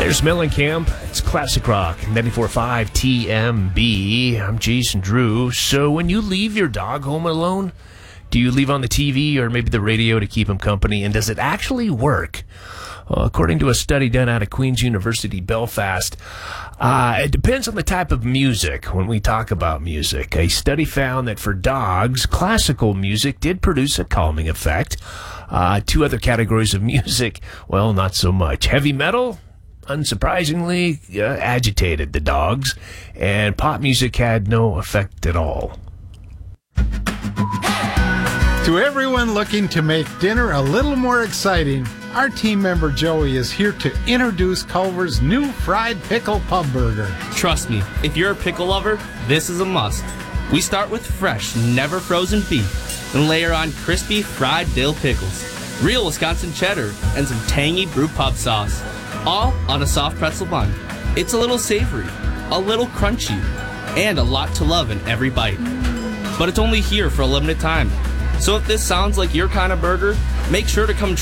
There's Mellencamp. It's Classic Rock, 94.5 TMB. I'm Jason Drew. So when you leave your dog home alone, do you leave on the TV or maybe the radio to keep him company? And does it actually work? Well, according to a study done out of Queen's University, Belfast, it depends on the type of music when we talk about music. A study found that for dogs, classical music did produce a calming effect. Two other categories of music, well, not so much. Heavy metal, unsurprisingly, agitated the dogs, and pop music had no effect at all. To everyone looking to make dinner a little more exciting, our team member Joey is here to introduce Culver's new fried pickle pub burger. Trust me, if you're a pickle lover, this is a must. We start with fresh, never frozen beef, and layer on crispy fried dill pickles, real Wisconsin cheddar, and some tangy brew pub sauce, all on a soft pretzel bun. It's a little savory, a little crunchy, and a lot to love in every bite. But it's only here for a limited time. So if this sounds like your kind of burger, make sure to come